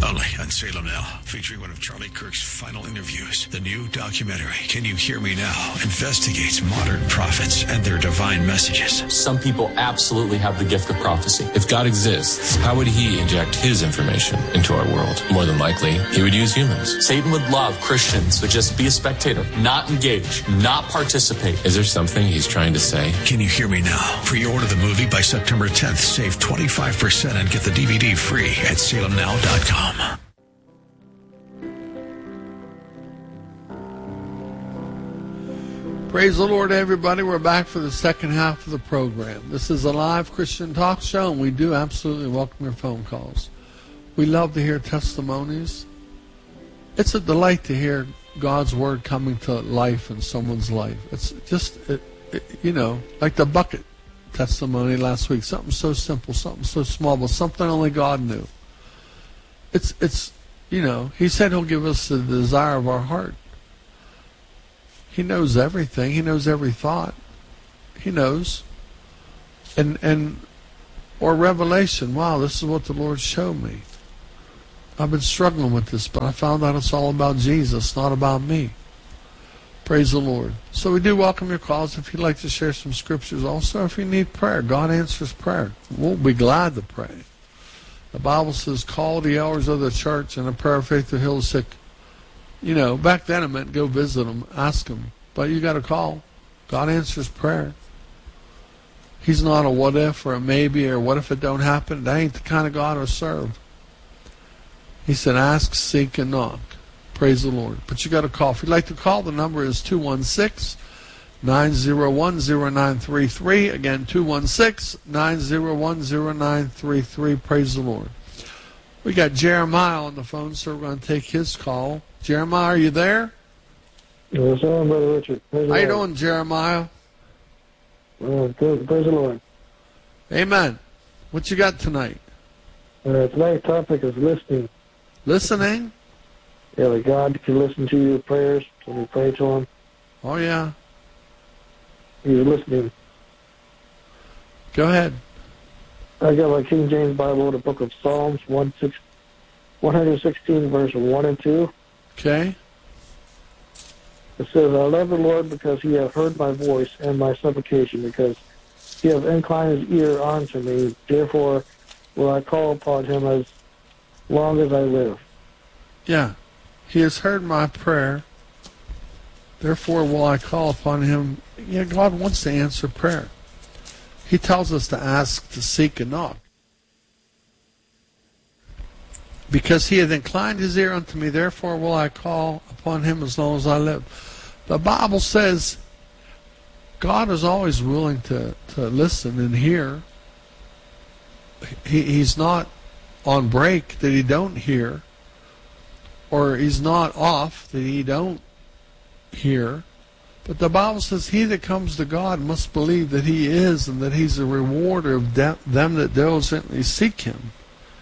Only on Salem Now, featuring one of Charlie Kirk's final interviews. The new documentary, Can You Hear Me Now?, investigates modern prophets and their divine messages. Some people absolutely have the gift of prophecy. If God exists, how would he inject his information into our world? More than likely, he would use humans. Satan would love Christians to just be a spectator, not engage, not participate. Is there something he's trying to say? Can You Hear Me Now? Pre-order the movie by September 10th. Save 25% and get the DVD free at salemnow.com. Praise the Lord, everybody. We're back for the second half of the program. This is a live Christian talk show, and we do absolutely welcome your phone calls. We love to hear testimonies. It's a delight to hear God's word coming to life in someone's life. It's just, like the bucket testimony last week. Something so simple, something so small, but something only God knew. It's He said He'll give us the desire of our heart. He knows everything. He knows every thought. He knows. Or revelation. Wow, this is what the Lord showed me. I've been struggling with this, but I found out it's all about Jesus, not about me. Praise the Lord. So we do welcome your calls if you'd like to share some scriptures. Also, if you need prayer, God answers prayer. We'll be glad to pray. The Bible says, call the elders of the church and a prayer of faith to heal the sick. Back then it meant go visit them, ask them. But you got to call. God answers prayer. He's not a what if or a maybe or what if it don't happen. That ain't the kind of God we serve. He said, ask, seek, and knock. Praise the Lord. But you got to call. If you'd like to call, the number is 216-901-0933. Again, 216-901-0933. Praise the Lord. We got Jeremiah on the phone, so we're going to take his call. Jeremiah, are you there? Yes, sir, Brother Richard. How you doing, Jeremiah? Good. Praise the Lord. Amen. What you got tonight? Tonight's topic is listening. Listening? Yeah, that God can listen to your prayers when you pray to Him. Oh, yeah. He's listening. Go ahead. I got my King James Bible, the book of Psalms, 116, verse 1 and 2. Okay. It says, I love the Lord because He hath heard my voice and my supplication, because He hath inclined His ear unto me. Therefore will I call upon Him as long as I live. Yeah. He has heard my prayer. Therefore will I call upon Him. Yeah, God wants to answer prayer. He tells us to ask, to seek, and knock. Because He hath inclined His ear unto me, therefore will I call upon Him as long as I live. The Bible says God is always willing to listen and hear. He's not on break that He don't hear, or He's not off that He don't hear. But the Bible says he that comes to God must believe that He is, and that He's a rewarder of them that diligently seek Him.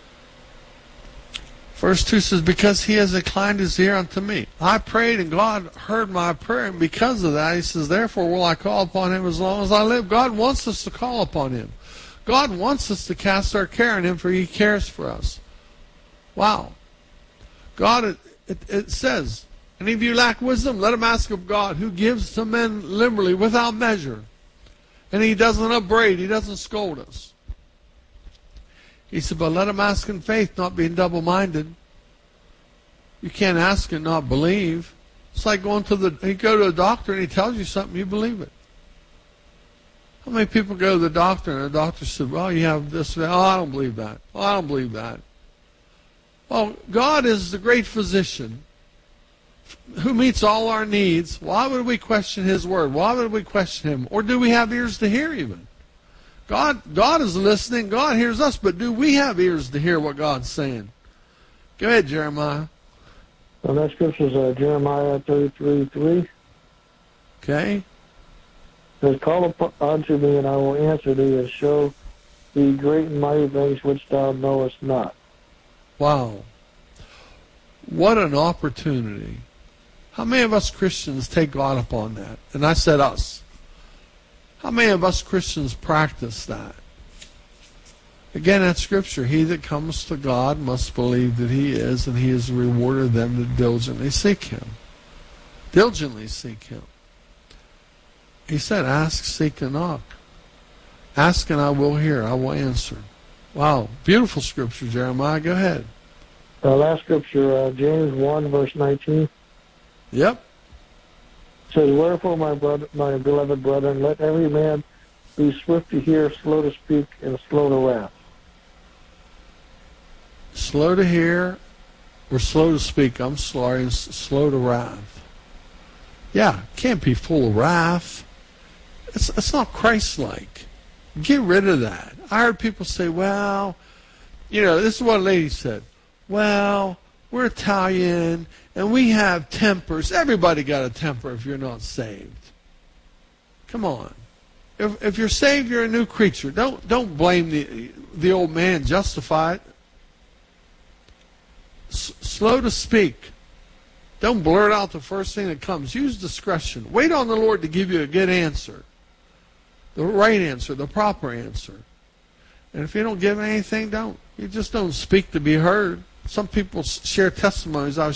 Verse 2 says, because He has inclined His ear unto me. I prayed and God heard my prayer, and because of that, He says, therefore will I call upon Him as long as I live. God wants us to call upon Him. God wants us to cast our care on Him, for He cares for us. Wow. God, it says, any of you lack wisdom, let him ask of God, who gives to men liberally without measure. And He doesn't upbraid, He doesn't scold us. He said, but let him ask in faith, not being double-minded. You can't ask and not believe. It's like you go to a doctor and he tells you something, you believe it. How many people go to the doctor and the doctor said, well, you have this, oh, I don't believe that. Oh, I don't believe that. Well, God is the great physician who meets all our needs. Why would we question His word? Why would we question Him? Or do we have ears to hear even? God is listening. God hears us, but do we have ears to hear what God's saying? Go ahead, Jeremiah. Well, that scripture is Jeremiah 33:3. Okay. It says, call unto me, and I will answer thee, and show thee great and mighty things which thou knowest not. Wow. What an opportunity. How many of us Christians take God up on that? And I said us. How many of us Christians practice that? Again, that scripture, he that comes to God must believe that he is, and he is a rewarder of them that diligently seek him. Diligently seek him. He said, ask, seek, and knock. Ask and I will hear, I will answer. Wow, beautiful scripture, Jeremiah. Go ahead. Last scripture, James 1, verse 19. Yep. It says, wherefore, my beloved brethren, let every man be swift to hear, slow to speak, and slow to wrath. Slow to hear, or slow to speak, I'm sorry, and slow to wrath. Yeah, can't be full of wrath. It's not Christ-like. Get rid of that. I heard people say, well, this is what a lady said. Well, we're Italian, and we have tempers. Everybody got a temper if you're not saved. Come on. If you're saved, you're a new creature. Don't blame the old man. Justify it. Slow to speak. Don't blurt out the first thing that comes. Use discretion. Wait on the Lord to give you a good answer. The right answer, the proper answer. And if you don't give anything, you just don't speak to be heard. Some people share testimonies. I was